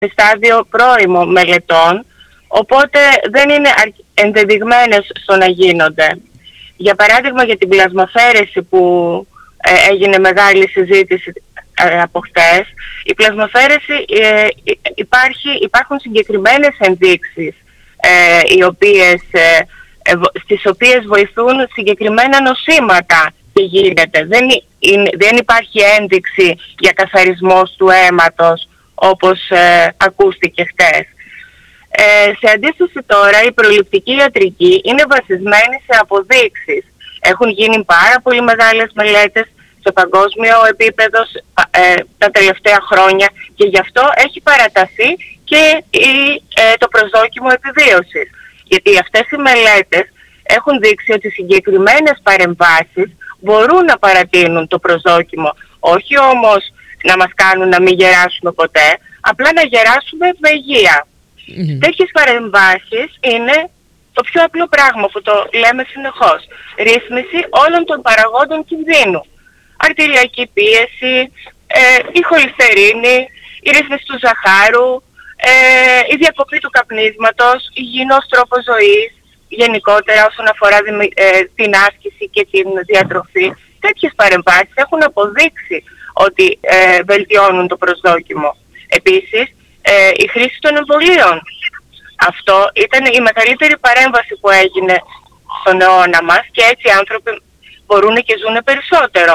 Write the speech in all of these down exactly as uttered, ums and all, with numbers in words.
στάδιο πρώιμο μελετών, οπότε δεν είναι ενδεδειγμένες στο να γίνονται. Για παράδειγμα, για την πλασμοφαίρεση που ε, έγινε μεγάλη συζήτηση ε, από χτες, η πλασμοφαίρεση ε, υπάρχει, υπάρχουν συγκεκριμένες ενδείξεις ε, οι οποίες, ε, ε, στις οποίες βοηθούν συγκεκριμένα νοσήματα τι γίνεται. Δεν, είναι, δεν υπάρχει ένδειξη για καθαρισμός του αίματος όπως ε, ακούστηκε χτες. Ε, σε αντίθεση τώρα, η προληπτική ιατρική είναι βασισμένη σε αποδείξεις. Έχουν γίνει πάρα πολύ μεγάλες μελέτες σε παγκόσμιο επίπεδο ε, τα τελευταία χρόνια και γι' αυτό έχει παραταθεί και η, ε, το προσδόκιμο επιβίωσης. Γιατί αυτές οι μελέτες έχουν δείξει ότι συγκεκριμένες παρεμβάσεις μπορούν να παρατείνουν το προσδόκιμο. Όχι όμως να μας κάνουν να μην γεράσουμε ποτέ, απλά να γεράσουμε με υγεία. Mm-hmm. Τέτοιες παρεμβάσεις είναι το πιο απλό πράγμα που το λέμε συνεχώς. Ρύθμιση όλων των παραγόντων κινδύνου. Αρτηριακή πίεση, ε, η χολυστερίνη, η ρύθμιση του ζαχάρου, ε, η διακοπή του καπνίσματος, υγιεινός τρόπος ζωής, γενικότερα όσον αφορά ε, την άσκηση και την διατροφή. Τέτοιες παρεμβάσεις έχουν αποδείξει ότι ε, βελτιώνουν το προσδόκιμο. Επίσης, ε, η χρήση των εμβολίων. Αυτό ήταν η μεγαλύτερη παρέμβαση που έγινε στον αιώνα μας και έτσι οι άνθρωποι μπορούν και ζουν περισσότερο.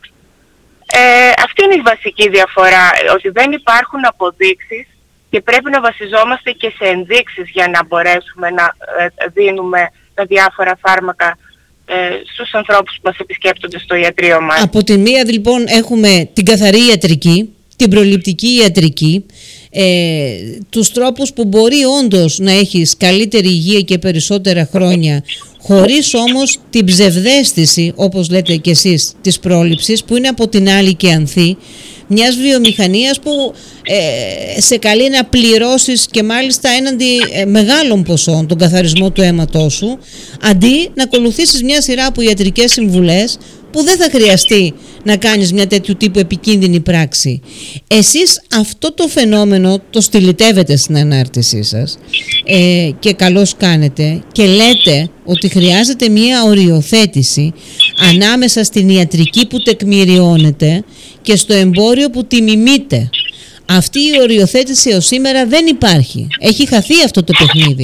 Ε, αυτή είναι η βασική διαφορά, ότι δεν υπάρχουν αποδείξεις και πρέπει να βασιζόμαστε και σε ενδείξεις για να μπορέσουμε να ε, δίνουμε τα διάφορα φάρμακα ε, στους ανθρώπους που μας επισκέπτονται στο ιατρείο μας. Από τη μία λοιπόν έχουμε την καθαρή ιατρική, την προληπτική ιατρική, ε, τους τρόπους που μπορεί όντως να έχεις καλύτερη υγεία και περισσότερα χρόνια, χωρίς όμως την ψευδαίσθηση, όπως λέτε και εσείς, της πρόληψης, που είναι από την άλλη και ανθή, μιας βιομηχανίας που ε, σε καλεί να πληρώσεις και μάλιστα έναντι ε, μεγάλων ποσών τον καθαρισμό του αίματός σου, αντί να ακολουθήσεις μια σειρά από ιατρικές συμβουλές που δεν θα χρειαστεί να κάνεις μια τέτοιου τύπου επικίνδυνη πράξη. Εσείς αυτό το φαινόμενο το στυλιτεύετε στην ανάρτησή σας ε, και καλώς κάνετε και λέτε ότι χρειάζεται μια οριοθέτηση ανάμεσα στην ιατρική που τεκμηριώνεται και στο εμπόριο που τη μιμείται. Αυτή η οριοθέτηση ως σήμερα δεν υπάρχει. Έχει χαθεί αυτό το παιχνίδι.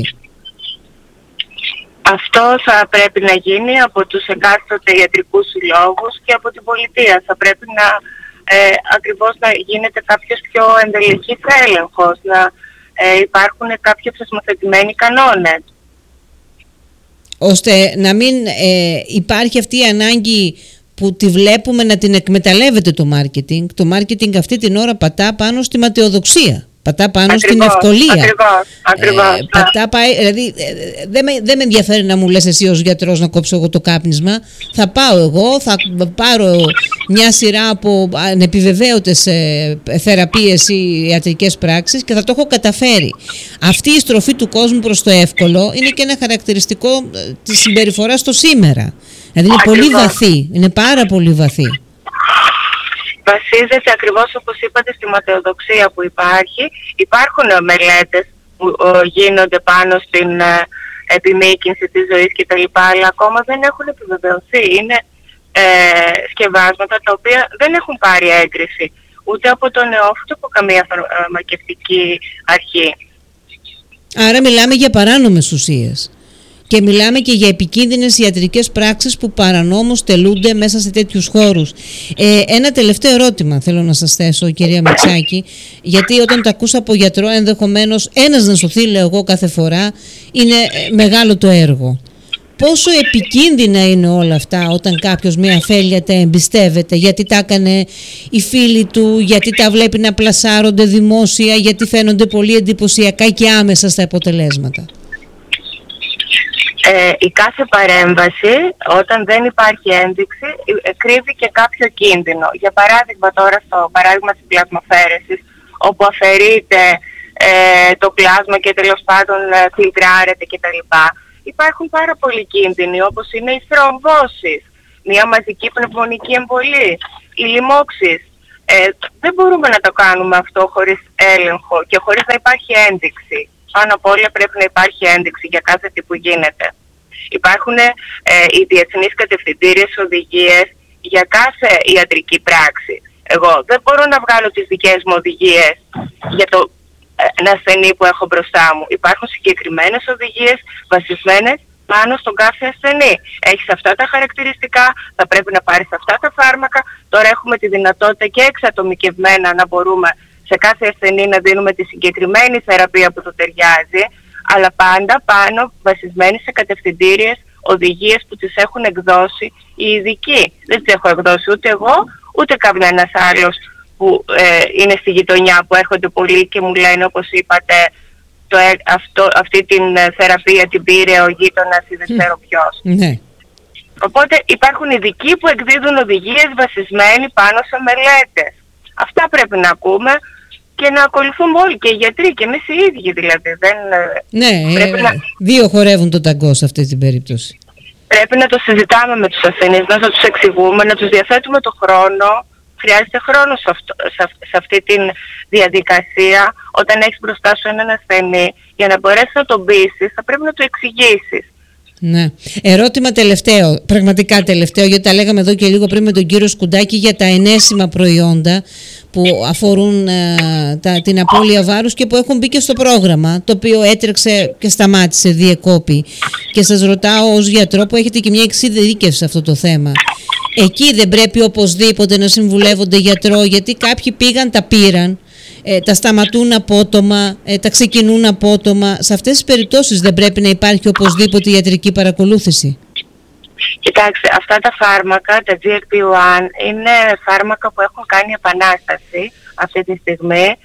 Αυτό θα πρέπει να γίνει από τους εκάστοτε ιατρικούς συλλόγους και από την πολιτεία. Θα πρέπει να ε, ακριβώς να γίνεται κάποιος πιο ενδελεχής έλεγχος, να ε, υπάρχουν κάποιοι θεσμοθετημένοι κανόνες. Ώστε να μην ε, υπάρχει αυτή η ανάγκη που τη βλέπουμε να την εκμεταλλεύεται το μάρκετινγκ. Το μάρκετινγκ αυτή την ώρα πατά πάνω στη ματαιοδοξία. Πατά πάνω ακριβώς, στην ευκολία. Ακριβώς, ακριβώς. Ε, πατά, πάει, δηλαδή, ε, δεν με, δε με ενδιαφέρει να μου λες εσύ ως γιατρός να κόψω εγώ το κάπνισμα. Θα πάω εγώ, θα πάρω μια σειρά από ανεπιβεβαίωτες ε, θεραπείες ή ιατρικές πράξεις και θα το έχω καταφέρει. Αυτή η στροφή του κόσμου προς το εύκολο είναι και ένα χαρακτηριστικό ε, της συμπεριφοράς στο σήμερα. Δηλαδή είναι ακριβώς. Πολύ βαθύ, είναι πάρα πολύ βαθύ. Βασίζεται ακριβώς όπως είπατε στη ματαιοδοξία που υπάρχει. Υπάρχουν μελέτες που γίνονται πάνω στην επιμήκυνση της ζωής κτλ. Αλλά ακόμα δεν έχουν επιβεβαιωθεί. Είναι ε, σκευάσματα τα οποία δεν έχουν πάρει έγκριση ούτε από τον ΕΟΦ ούτε από καμία φαρμακευτική αρχή. Άρα μιλάμε για παράνομες ουσίες. Και μιλάμε και για επικίνδυνες ιατρικές πράξεις που παρανόμως τελούνται μέσα σε τέτοιους χώρους. Ε, ένα τελευταίο ερώτημα θέλω να σας θέσω, κυρία Μητσάκη, γιατί όταν το ακούσα από γιατρό ενδεχομένως ένας να σωθεί, λέω εγώ κάθε φορά, είναι μεγάλο το έργο. Πόσο επικίνδυνα είναι όλα αυτά όταν κάποιος μια αφέλεια τα εμπιστεύεται, γιατί τα έκανε οι φίλοι του, γιατί τα βλέπει να πλασάρονται δημόσια, γιατί φαίνονται πολύ εντυπωσιακά και άμεσα στα αποτελέσματα. Ε, η κάθε παρέμβαση, όταν δεν υπάρχει ένδειξη, ε, κρύβει και κάποιο κίνδυνο. Για παράδειγμα τώρα στο παράδειγμα της πλασμοφαίρεσης, όπου αφαιρείται ε, το πλάσμα και τέλος πάντων ε, φιλτράρεται κτλ. Υπάρχουν πάρα πολλοί κίνδυνοι, όπως είναι οι θρομβώσεις, μια μαζική πνευμονική εμβολή, οι λοιμώξεις, ε, Ε, δεν μπορούμε να το κάνουμε αυτό χωρίς έλεγχο και χωρίς να υπάρχει ένδειξη. Πάνω απ' όλα πρέπει να υπάρχει ένδειξη για κάθε τι που γίνεται. Υπάρχουν ε, οι διεθνείς κατευθυντήριες οδηγίες για κάθε ιατρική πράξη. Εγώ δεν μπορώ να βγάλω τις δικές μου οδηγίες για το ένα ασθενή που έχω μπροστά μου. Υπάρχουν συγκεκριμένες οδηγίες βασισμένες πάνω στον κάθε ασθενή. Έχεις αυτά τα χαρακτηριστικά, θα πρέπει να πάρεις αυτά τα φάρμακα. Τώρα έχουμε τη δυνατότητα και εξατομικευμένα να μπορούμε σε κάθε ασθενή να δίνουμε τη συγκεκριμένη θεραπεία που του ταιριάζει, αλλά πάντα πάνω βασισμένη σε κατευθυντήριες οδηγίες που τις έχουν εκδώσει οι ειδικοί. Δεν τις έχω εκδώσει ούτε εγώ, ούτε κανένας άλλος που ε, είναι στη γειτονιά, που έρχονται πολλοί και μου λένε, όπως είπατε, το, αυτό, αυτή την ε, θεραπεία την πήρε ο γείτονας ή δεν ξέρω ποιος. Ναι. Οπότε υπάρχουν ειδικοί που εκδίδουν οδηγίες βασισμένοι πάνω σε μελέτες. Αυτά πρέπει να ακούμε και να ακολουθούμε όλοι, και οι γιατροί και εμείς οι ίδιοι δηλαδή. Δεν, ναι, πρέπει ε, να... δύο χορεύουν το ταγκό σε αυτή την περίπτωση. Πρέπει να το συζητάμε με τους ασθενείς, να τους εξηγούμε, να τους διαθέτουμε το χρόνο. Χρειάζεται χρόνο σε, αυτό, σε αυτή τη διαδικασία. Όταν έχεις μπροστά σου έναν ασθενή, για να μπορέσεις να τον πείσεις, θα πρέπει να του εξηγήσεις. Ναι. Ερώτημα τελευταίο, πραγματικά τελευταίο, γιατί τα λέγαμε εδώ και λίγο πριν με τον κύριο Σκουντάκη για τα ενέσιμα προϊόντα που αφορούν ε, τα, την απώλεια βάρους και που έχουν μπει και στο πρόγραμμα, το οποίο έτρεξε και σταμάτησε, διεκόπη. Και σας ρωτάω ως γιατρό που έχετε και μια εξειδίκευση σε αυτό το θέμα. Εκεί δεν πρέπει οπωσδήποτε να συμβουλεύονται γιατρό, γιατί κάποιοι πήγαν, τα πήραν, ε, τα σταματούν απότομα, ε, τα ξεκινούν απότομα. Σε αυτές τις περιπτώσεις δεν πρέπει να υπάρχει οπωσδήποτε ιατρική παρακολούθηση? Κοιτάξτε, αυτά τα φάρμακα, τα τζι ελ πι ένα, είναι φάρμακα που έχουν κάνει επανάσταση αυτή τη στιγμή.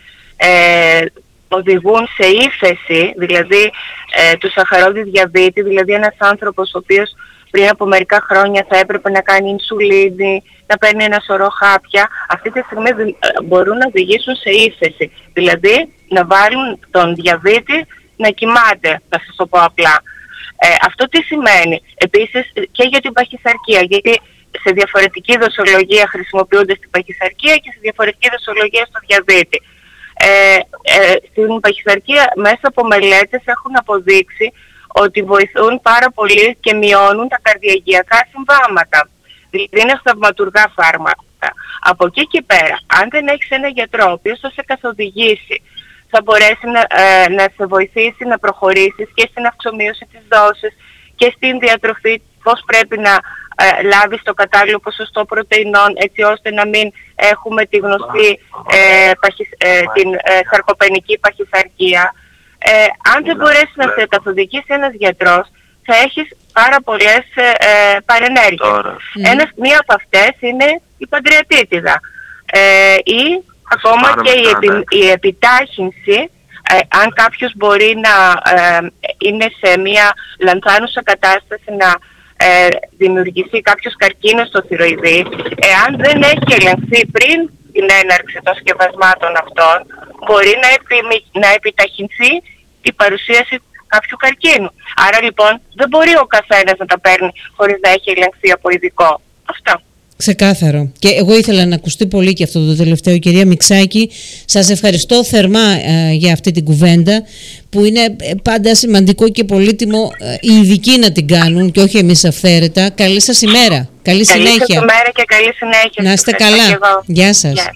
Ε, οδηγούν σε ύφεση, δηλαδή ε, του σαχαρόδι διαβήτη, δηλαδή ένας άνθρωπος ο οποίος πριν από μερικά χρόνια θα έπρεπε να κάνει ινσουλίνη, να παίρνει ένα σωρό χάπια, αυτή τη στιγμή μπορούν να οδηγήσουν σε ύφεση. Δηλαδή να βάλουν τον διαβήτη να κοιμάται, να σας το πω απλά. Ε, αυτό τι σημαίνει? Επίσης και για την παχυσαρκία, γιατί σε διαφορετική δοσολογία χρησιμοποιούνται στην παχυσαρκία και σε διαφορετική δοσολογία στο διαβήτη. Ε, ε, στην παχυσαρκία μέσα από μελέτες έχουν αποδείξει ότι βοηθούν πάρα πολύ και μειώνουν τα καρδιαγγειακά συμβάματα. Δηλαδή είναι θαυματουργά φάρμακα. Από εκεί και πέρα, αν δεν έχεις ένα γιατρό ο οποίος θα σε καθοδηγήσει, θα μπορέσει να, ε, να σε βοηθήσει να προχωρήσεις και στην αυξομοίωση της δόσης και στην διατροφή, πώς πρέπει να ε, λάβεις το κατάλληλο ποσοστό πρωτεϊνών, έτσι ώστε να μην έχουμε τη γνωστή ε, παχυ, ε, την ε, σαρκοπενική παχυσαρκία. Ε, αν δεν μπορέσει να σε καθοδηγήσει ένας γιατρός, θα έχεις πάρα πολλές ε, παρενέργειες. Mm. Ένας, μία από αυτές είναι η παντρεατίτιδα ε, ή ακόμα και η, επι, η επιτάχυνση, ε, αν κάποιος μπορεί να ε, είναι σε μία λανθάνουσα κατάσταση να ε, δημιουργηθεί κάποιος καρκίνος στο θηροειδή, εάν δεν έχει ελεγχθεί πριν την έναρξη των σκευασμάτων αυτών, μπορεί να, επι, να επιταχυνθεί η παρουσίαση κάποιου καρκίνου. Άρα λοιπόν δεν μπορεί ο καθένας να τα παίρνει χωρίς να έχει ελεγχθεί από ειδικό. Αυτό. Ξεκάθαρο. Και εγώ ήθελα να ακουστεί πολύ και αυτό το τελευταίο, κυρία Μιξάκη. Σας ευχαριστώ θερμά ε, για αυτή την κουβέντα, που είναι πάντα σημαντικό και πολύτιμο ε, οι ειδικοί να την κάνουν και όχι εμείς αυθαίρετα. Καλή σας ημέρα. Καλή, καλή συνέχεια. Καλή σας ημέρα και καλή συνέχεια. Να είστε καλά. Γεια σας. Yeah.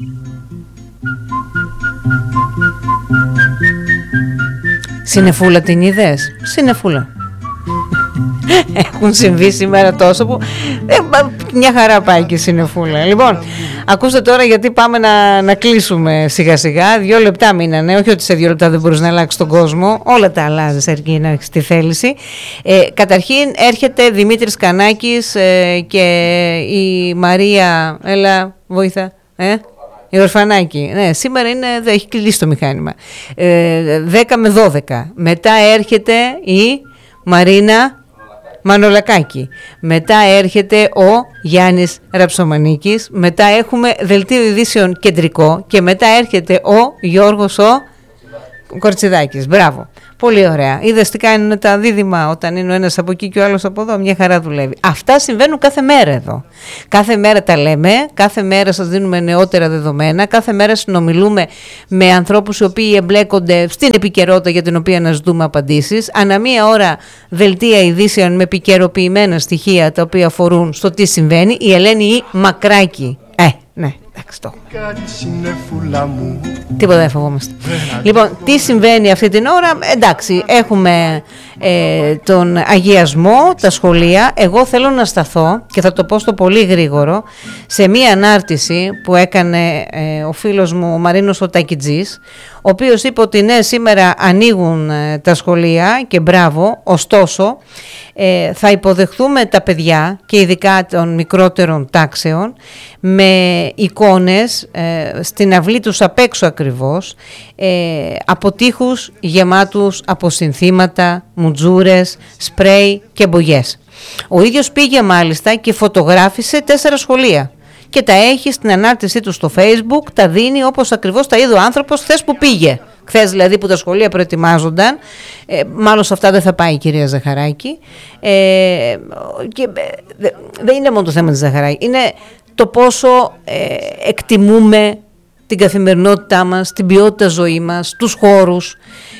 Συνεφούλα την είδες? Συνεφούλα. Έχουν συμβεί σήμερα τόσο που ε, μια χαρά πάει και η συνεφούλα. Λοιπόν, ακούστε τώρα, γιατί πάμε να, να κλείσουμε σιγά σιγά. Δύο λεπτά μείνανε, όχι ότι σε δύο λεπτά δεν μπορείς να αλλάξεις τον κόσμο. Όλα τα αλλάζεις αρκεί να έχεις τη θέληση. ε, Καταρχήν έρχεται Δημήτρης Κανάκης ε, και η Μαρία. Έλα, βοήθα ε? Η Ορφανάκη. Ναι, σήμερα είναι, έχει κλείσει το μηχάνημα. ε, δέκα με δώδεκα. Μετά έρχεται η Μαρίνα Μανολακάκη. Μετά έρχεται ο Γιάννης Ραψομανίκης. Μετά έχουμε δελτίο ειδήσεων κεντρικό. Και μετά έρχεται ο Γιώργος ο, Κορτσιδάκης, μπράβο. Πολύ ωραία. Είδες τι κάνουν τα δίδυμα όταν είναι ο ένας από εκεί και ο άλλος από εδώ, μια χαρά δουλεύει. Αυτά συμβαίνουν κάθε μέρα εδώ. Κάθε μέρα τα λέμε, κάθε μέρα σας δίνουμε νεότερα δεδομένα, κάθε μέρα συνομιλούμε με ανθρώπους οι οποίοι εμπλέκονται στην επικαιρότητα για την οποία αναζητούμε απαντήσεις. Ανά μία ώρα δελτία ειδήσεων με επικαιροποιημένα στοιχεία τα οποία αφορούν στο τι συμβαίνει. Η Ελένη η Μακράκη. Ε, ναι. Εντάξει, το τίποτα δεν φοβόμαστε. Λοιπόν, τι συμβαίνει αυτή την ώρα? Εντάξει, έχουμε ε, τον αγιασμό, τα σχολεία. Εγώ θέλω να σταθώ, και θα το πω στο πολύ γρήγορο, σε μία ανάρτηση που έκανε ε, ο φίλος μου ο Μαρίνος ο Τακιτζής, ο οποίος είπε ότι ναι, σήμερα ανοίγουν ε, τα σχολεία και μπράβο, ωστόσο ε, θα υποδεχθούμε τα παιδιά και ειδικά των μικρότερων τάξεων με εικόνες ε, στην αυλή τους απ' έξω ακριβώς, ε, από τοίχους γεμάτους από συνθήματα, μουτζούρες, σπρέι και μπογιές. Ο ίδιος πήγε μάλιστα και φωτογράφησε τέσσερα σχολεία και τα έχει στην ανάρτησή του στο Facebook, τα δίνει όπως ακριβώς τα είδε ο άνθρωπος χθες που πήγε. Χθες δηλαδή που τα σχολεία προετοιμάζονταν, ε, μάλλον σε αυτά δεν θα πάει η κυρία Ζαχαράκη, ε, και ε, δεν είναι μόνο το θέμα της Ζαχαράκη, είναι το πόσο ε, εκτιμούμε την καθημερινότητά μας, την ποιότητα ζωή μας, τους χώρους,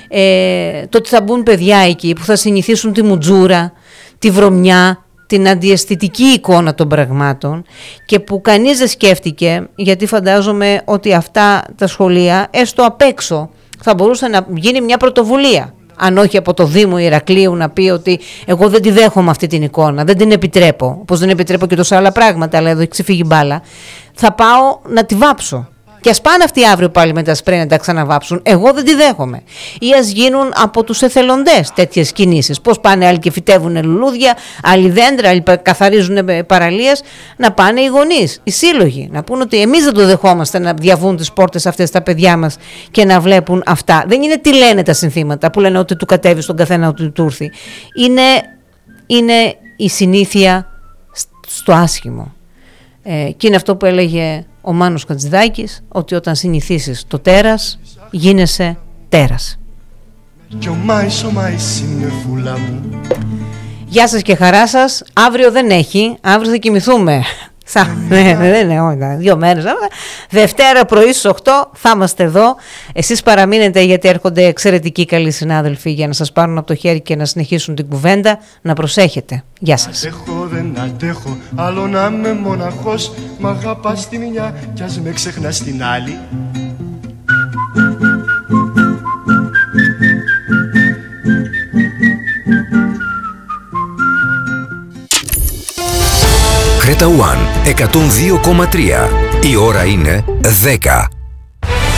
ε, το ότι θα μπουν παιδιά εκεί που θα συνηθίσουν τη μουτζούρα, τη βρωμιά, την αντιαισθητική εικόνα των πραγμάτων και που κανείς δεν σκέφτηκε, γιατί φαντάζομαι ότι αυτά τα σχολεία έστω απ' έξω θα μπορούσε να γίνει μια πρωτοβουλία. Αν όχι από το Δήμο Ηρακλείου να πει ότι εγώ δεν τη δέχομαι αυτή την εικόνα, δεν την επιτρέπω, όπως δεν επιτρέπω και τόσα άλλα πράγματα, αλλά εδώ έχει ξεφύγει μπάλα, θα πάω να τη βάψω. Και ας πάνε αυτοί αύριο πάλι με τα σπρέι να τα ξαναβάψουν, εγώ δεν τη δέχομαι. Ή ας γίνουν από τους εθελοντές τέτοιες κινήσεις. Πώς πάνε άλλοι και φυτεύουν λουλούδια, άλλοι δέντρα, άλλοι καθαρίζουν παραλίες, να πάνε οι γονείς, οι σύλλογοι, να πούν ότι εμείς δεν το δεχόμαστε να διαβούν τις πόρτες αυτές τα παιδιά μας και να βλέπουν αυτά. Δεν είναι τι λένε τα συνθήματα που λένε ότι του κατέβει στον καθένα ότι του ήρθει. Είναι, είναι η συνήθεια στο άσχημο. Ε, και είναι αυτό που έλεγε ο Μάνος Χατζηδάκης, ότι όταν συνηθίσεις το τέρας γίνεσαι τέρας. Γεια σας και χαρά σας. Αύριο δεν έχει, αύριο θα κοιμηθούμε. Ναι, δεν είναι, δύο μέρες. Δευτέρα πρωί στις οκτώ θα είμαστε εδώ. Εσείς παραμείνετε γιατί έρχονται εξαιρετικοί καλοί συνάδελφοι για να σας πάρουν από το χέρι και να συνεχίσουν την κουβέντα. Να προσέχετε. Γεια σας. Αντέχω, δεν αντέχω, άλλο να είμαι μοναχός. Μ' αγαπάς τη μια κι ας με ξεχνάς την άλλη. Κρέτα One εκατόν δύο κόμμα τρία. Η ώρα είναι δέκα.